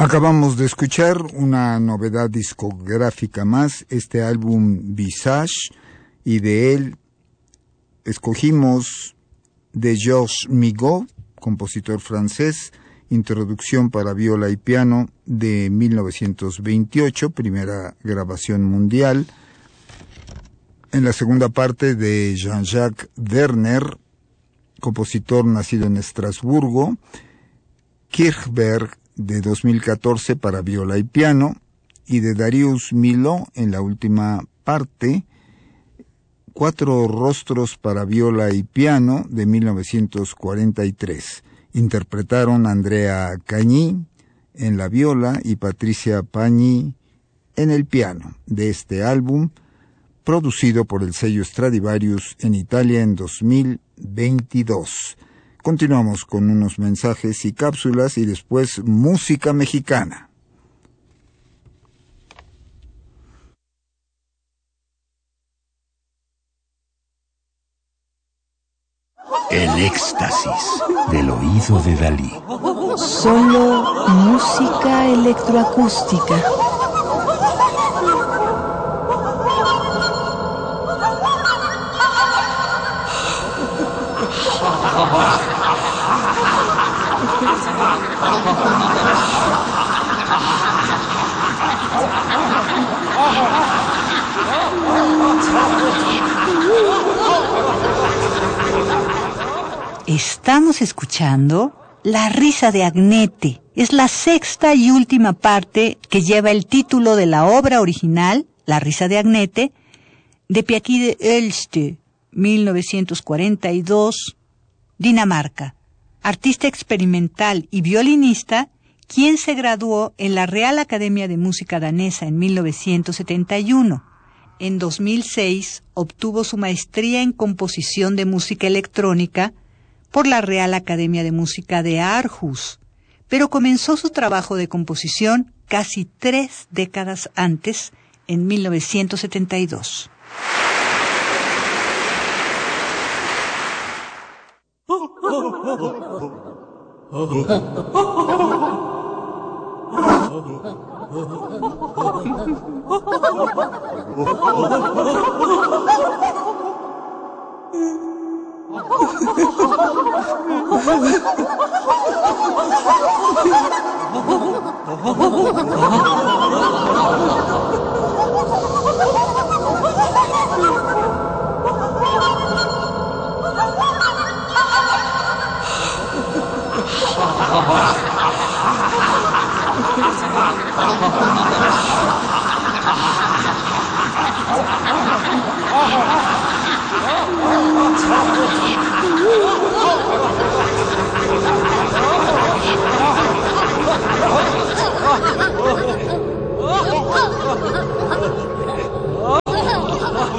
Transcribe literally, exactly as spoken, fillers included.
Acabamos de escuchar una novedad discográfica más, este álbum Visage, y de él escogimos de Georges Migot, compositor francés, Introducción para viola y piano de mil novecientos veintiocho, primera grabación mundial. En la segunda parte de Jean-Jacques Werner, compositor nacido en Estrasburgo, Kirchberg de dos mil catorce para viola y piano, y de Darius Milhaud en la última parte, Cuatro rostros para viola y piano de mil novecientos cuarenta y tres. Interpretaron Andrea Cagni en la viola y Patricia Pagni en el piano de este álbum, producido por el sello Stradivarius en Italia en dos mil veintidós. Continuamos con unos mensajes y cápsulas y después música mexicana. El éxtasis del oído de Dalí. Solo música electroacústica. Estamos escuchando La risa de Agnete. Es la sexta y última parte que lleva el título de la obra original, La risa de Agnete, de Piaqui de Elste, mil novecientos cuarenta y dos, Dinamarca. Artista experimental y violinista, quien se graduó en la Real Academia de Música Danesa en mil novecientos setenta y uno. En dos mil seis obtuvo su maestría en composición de música electrónica por la Real Academia de Música de Aarhus, pero comenzó su trabajo de composición casi tres décadas antes, en mil novecientos setenta y dos.